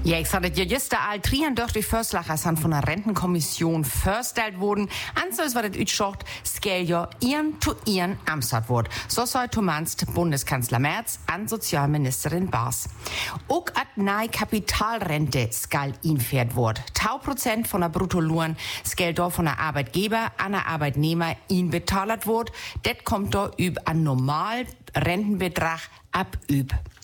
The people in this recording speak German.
Ja, ich sagte ja, just all 33 Förslacher sind von der Rentenkommission vorgestellt worden. Ansonsten war das Utschacht, skell ja ihren zu ihren Amtstag wird. So soll Thomanst Bundeskanzler Merz an Sozialministerin Baas. Auch at nei Kapitalrente skal einfährt wird. 10% von der Bruttolohn skell da von der Arbeitgeber an der Arbeitnehmer inbetalat wird. Das kommt da üb an normal Rentenbetrag ab üb